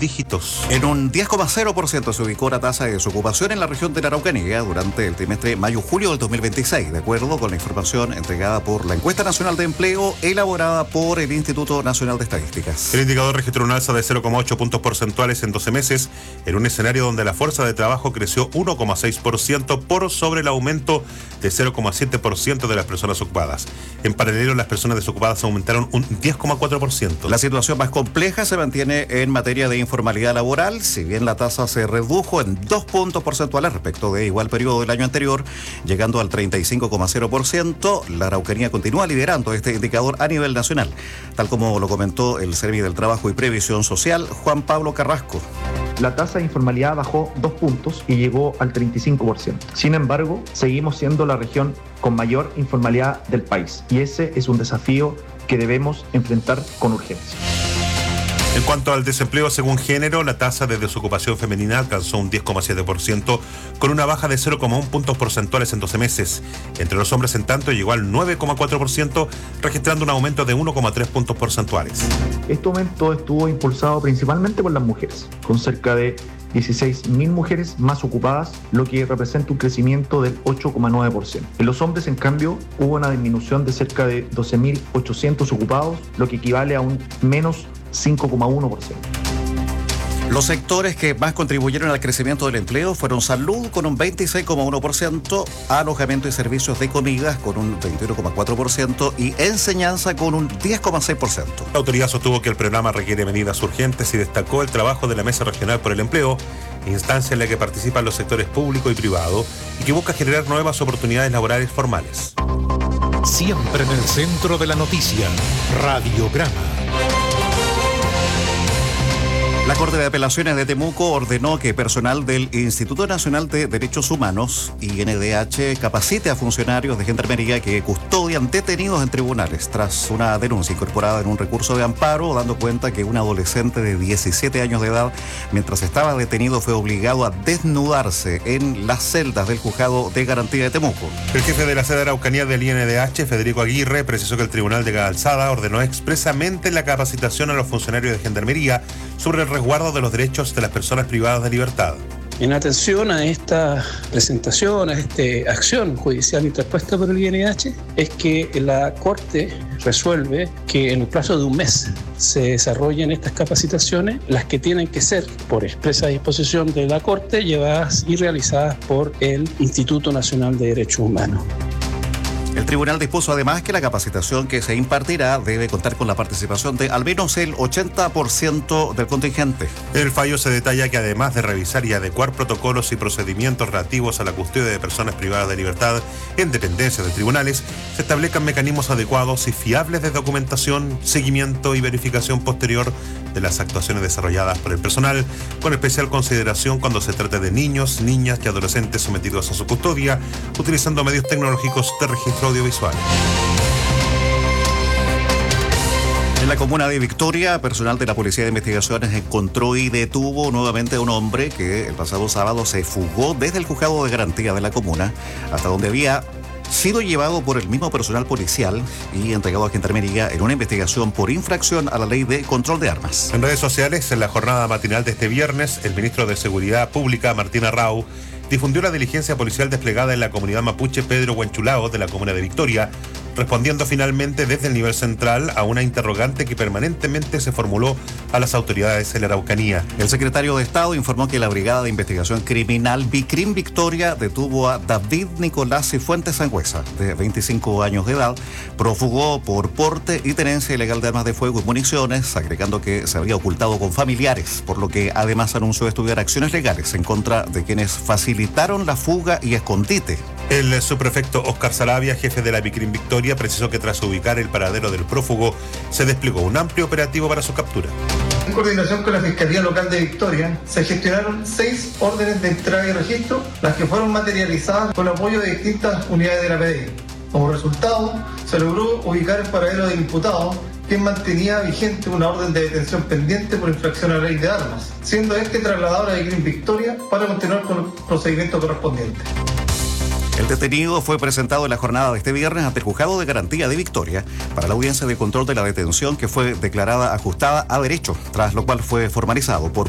dígitos. En un 10,0% se ubicó la tasa de desocupación en la región de la Araucanía durante el trimestre mayo-julio del 2026, de acuerdo con la información entregada por la Encuesta Nacional de Empleo elaborada por el Instituto Nacional de Estadísticas. El indicador registró un alza de 0,8 puntos porcentuales en 12 meses, en un escenario donde la fuerza de trabajo creció 1,6% por sobre el aumento de 0,7% de las personas ocupadas. En paralelo, las personas desocupadas aumentaron un 10,4%. La situación más compleja se mantiene en materia de informalidad laboral. Si bien la tasa se redujo en 2 puntos porcentuales respecto de igual periodo del año anterior, llegando al 35,0%, la Araucanía continúa liderando este indicador a nivel nacional, tal como lo comentó el Seremi del Trabajo y Previsión Social, Juan Pablo Carrasco. La tasa de informalidad bajó 2 puntos y llegó al 35%. Sin embargo, seguimos siendo la región con mayor informalidad del país, y ese es un desafío que debemos enfrentar con urgencia. En cuanto al desempleo según género, la tasa de desocupación femenina alcanzó un 10,7%, con una baja de 0,1 puntos porcentuales en 12 meses. Entre los hombres, en tanto, llegó al 9,4%, registrando un aumento de 1,3 puntos porcentuales. Este aumento estuvo impulsado principalmente por las mujeres, con cerca de 16.000 mujeres más ocupadas, lo que representa un crecimiento del 8,9%. En los hombres, en cambio, hubo una disminución de cerca de 12.800 ocupados, lo que equivale a un menos 5,1%. Los sectores que más contribuyeron al crecimiento del empleo fueron salud con un 26,1%, alojamiento y servicios de comidas con un 21,4% y enseñanza con un 10,6%. La autoridad sostuvo que el programa requiere medidas urgentes y destacó el trabajo de la Mesa Regional por el Empleo, instancia en la que participan los sectores público y privado y que busca generar nuevas oportunidades laborales formales. Siempre en el centro de la noticia, Radiograma. La Corte de Apelaciones de Temuco ordenó que personal del Instituto Nacional de Derechos Humanos, INDH, capacite a funcionarios de Gendarmería que custodian detenidos en tribunales tras una denuncia incorporada en un recurso de amparo, dando cuenta que un adolescente de 17 años de edad, mientras estaba detenido, fue obligado a desnudarse en las celdas del Juzgado de Garantía de Temuco. El jefe de la sede Araucanía del INDH, Federico Aguirre, precisó que el Tribunal de Calzada ordenó expresamente la capacitación a los funcionarios de Gendarmería sobre el resguardo de los derechos de las personas privadas de libertad. En atención a esta presentación, a esta acción judicial interpuesta por el INDH, es que la Corte resuelve que en el plazo de un mes se desarrollen estas capacitaciones, las que tienen que ser, por expresa disposición de la Corte, llevadas y realizadas por el Instituto Nacional de Derechos Humanos. El tribunal dispuso además que la capacitación que se impartirá debe contar con la participación de al menos el 80% del contingente. En el fallo se detalla que además de revisar y adecuar protocolos y procedimientos relativos a la custodia de personas privadas de libertad en dependencias de tribunales, se establezcan mecanismos adecuados y fiables de documentación, seguimiento y verificación posterior de las actuaciones desarrolladas por el personal, con especial consideración cuando se trate de niños, niñas y adolescentes sometidos a su custodia, utilizando medios tecnológicos de registro audiovisual. En la comuna de Victoria, personal de la Policía de Investigaciones encontró y detuvo nuevamente a un hombre que el pasado sábado se fugó desde el Juzgado de Garantía de la comuna, hasta donde había sido llevado por el mismo personal policial y entregado a Gendarmería en una investigación por infracción a la ley de control de armas. En redes sociales, en la jornada matinal de este viernes, el ministro de Seguridad Pública, Martín Arrau, difundió la diligencia policial desplegada en la comunidad mapuche Pedro Huanchulao de la comuna de Victoria, respondiendo finalmente desde el nivel central a una interrogante que permanentemente se formuló a las autoridades en la Araucanía. El secretario de Estado informó que la Brigada de Investigación Criminal Vicrim Victoria detuvo a David Nicolás Cifuentes Sangüesa, de 25 años de edad, prófugo por porte y tenencia ilegal de armas de fuego y municiones, agregando que se había ocultado con familiares, por lo que además anunció estudiar acciones legales en contra de quienes facilitaron la fuga y escondite. El subprefecto Óscar Saravia, jefe de la Vicrim Victoria, precisó que tras ubicar el paradero del prófugo, se desplegó un amplio operativo para su captura. En coordinación con la Fiscalía Local de Victoria, se gestionaron 6 órdenes de entrada y registro, las que fueron materializadas con apoyo de distintas unidades de la PDI. Como resultado, se logró ubicar el paradero del imputado, quien mantenía vigente una orden de detención pendiente por infracción a la ley de armas, siendo este trasladado a Vicrim Victoria para continuar con el procedimiento correspondiente. El detenido fue presentado en la jornada de este viernes ante el Juzgado de Garantía de Victoria para la audiencia de control de la detención, que fue declarada ajustada a derecho, tras lo cual fue formalizado por